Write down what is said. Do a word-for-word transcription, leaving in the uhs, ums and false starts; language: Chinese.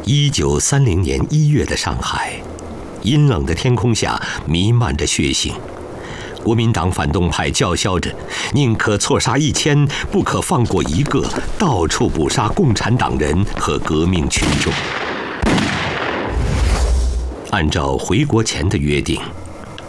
一九三零年一月的上海，阴冷的天空下弥漫着血腥。国民党反动派叫嚣着“宁可错杀一千，不可放过一个”，到处捕杀共产党人和革命群众。按照回国前的约定，